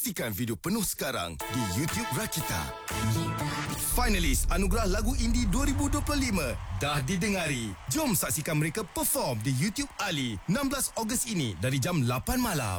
Saksikan video penuh sekarang di YouTube Rakita. Finalis Anugerah Lagu Indie 2025 dah didengari. Jom saksikan mereka perform di YouTube Ali 16 Ogos ini dari jam 8 malam.